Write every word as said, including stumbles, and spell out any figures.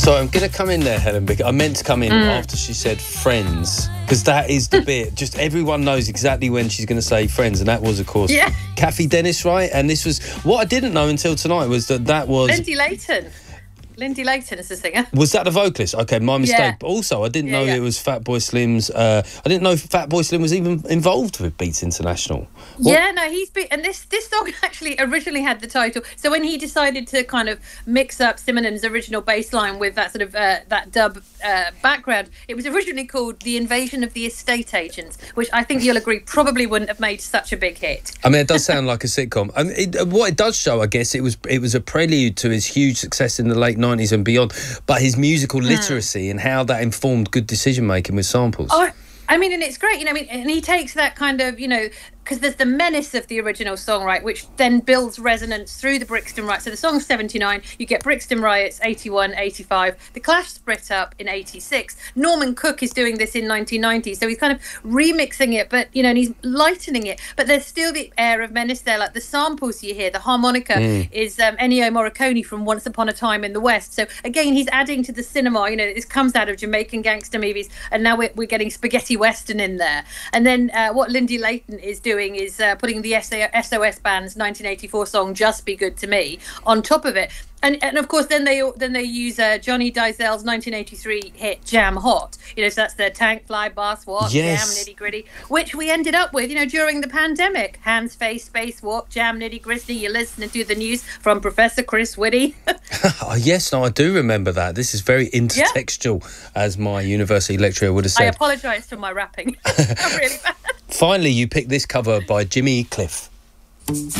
So I'm going to come in there, Helen, because I meant to come in mm. after she said Friends, because that is the bit. Just everyone knows exactly when she's going to say Friends, and that was, of course, yeah. Cathy Dennis, right? And this was what I didn't know until tonight was that that was Lindy Layton. Lindy Layton is the singer. Was that the vocalist? Okay, my mistake. Yeah. But also, I didn't yeah, know yeah. it was Fatboy Slim's. Uh, I didn't know Fatboy Slim was even involved with Beats International. What? Yeah, no, he's been, and this this song actually originally had the title. So when he decided to kind of mix up Simonon's original bass line with that sort of uh, that dub uh, background, it was originally called "The Invasion of the Estate Agents," which I think you'll agree probably wouldn't have made such a big hit. I mean, it does sound like a sitcom. I mean, it, what it does show, I guess, it was it was a prelude to his huge success in the late nineties and beyond. But his musical literacy mm. and how that informed good decision making with samples. Oh, I mean, and it's great, you know. I mean, and he takes that kind of, you know, because there's the menace of the original song, right, which then builds resonance through the Brixton riots. So the song's seventy-nine, you get Brixton riots, eighty-one, eighty-five, the Clash split up in eighty-six. Norman Cook is doing this in nineteen ninety, so he's kind of remixing it, but, you know, and he's lightening it. But there's still the air of menace there, like the samples you hear, the harmonica mm. is um, Ennio Morricone from Once Upon a Time in the West. So, again, he's adding to the cinema, you know, this comes out of Jamaican gangster movies, and now we're, we're getting spaghetti western in there. And then uh, what Lindy Layton is doing is uh, putting the S O S Band's nineteen eighty-four song "Just Be Good to Me" on top of it, and and of course then they then they use uh, Johnny Diezel's nineteen eighty-three hit "Jam Hot." You know, so that's the Tank Fly Bar Swat, yes. Jam Nitty Gritty, which we ended up with, you know, during the pandemic. Hands, face, spacewalk, Jam Nitty Gritty. You're listening to the news from Professor Chris Whitty. Oh, yes, no, I do remember that. This is very intertextual, yeah. as my university lecturer would have said. I apologise for my rapping. I'm really bad. Finally, you picked this cover by Jimmy Cliff.